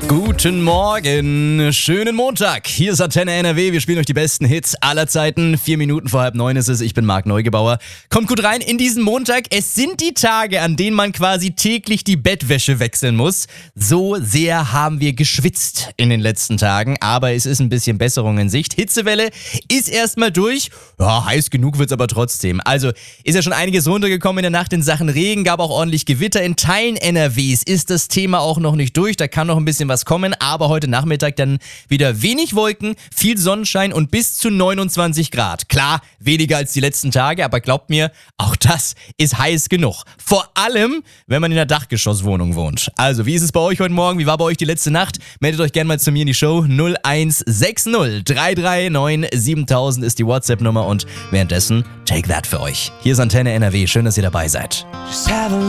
Guten Morgen, schönen Montag. Hier ist Antenne NRW, wir spielen euch die besten Hits aller Zeiten. 4 Minuten vor 8:30 ist es, ich bin Marc Neugebauer. Kommt gut rein in diesen Montag. Es sind die Tage, an denen man quasi täglich die Bettwäsche wechseln muss. So sehr haben wir geschwitzt in den letzten Tagen, aber es ist ein bisschen Besserung in Sicht. Hitzewelle ist erstmal durch. Ja, heiß genug wird's aber trotzdem. Also ist ja schon einiges runtergekommen in der Nacht in Sachen Regen, gab auch ordentlich Gewitter. In Teilen NRWs ist das Thema auch noch nicht durch, da kann noch ein bisschen was kommen, aber heute Nachmittag dann wieder wenig Wolken, viel Sonnenschein und bis zu 29 Grad. Klar, weniger als die letzten Tage, aber glaubt mir, auch das ist heiß genug. Vor allem, wenn man in einer Dachgeschosswohnung wohnt. Also, wie ist es bei euch heute Morgen? Wie war bei euch die letzte Nacht? Meldet euch gerne mal zu mir in die Show. 0160 339 7000 ist die WhatsApp-Nummer und währenddessen Take That für euch. Hier ist Antenne NRW. Schön, dass ihr dabei seid.